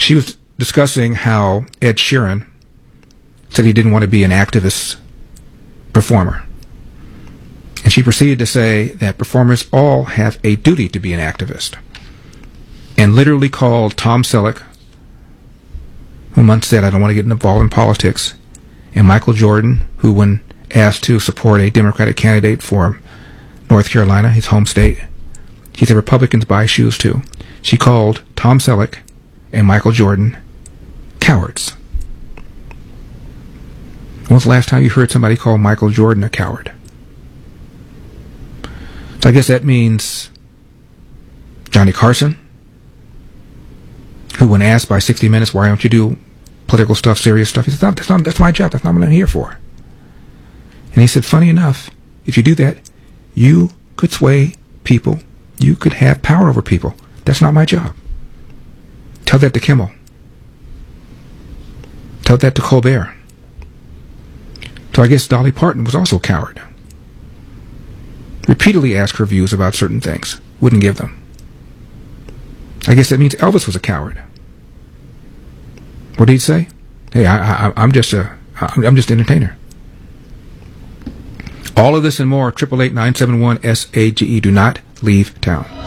she was discussing how Ed Sheeran said he didn't want to be an activist performer. And she proceeded to say that performers all have a duty to be an activist. And literally called Tom Selleck, who once said, "I don't want to get involved in politics," and Michael Jordan, who when asked to support a Democratic candidate for North Carolina, his home state, he said Republicans buy shoes too. She called Tom Selleck and Michael Jordan cowards. When was the last time you heard somebody call Michael Jordan a coward? So I guess that means Johnny Carson, who when asked by 60 Minutes, "Why don't you do political stuff, serious stuff?" He said, that's my job. That's not what I'm here for. And he said, funny enough, if you do that, you could sway people. You could have power over people. That's not my job. Tell that to Kimmel. Tell that to Colbert. So I guess Dolly Parton was also a coward. Repeatedly asked her views about certain things. Wouldn't give them. I guess that means Elvis was a coward. What did he say? Hey, I'm just an entertainer. All of this and more, 888-971-SAGE. Do not leave town.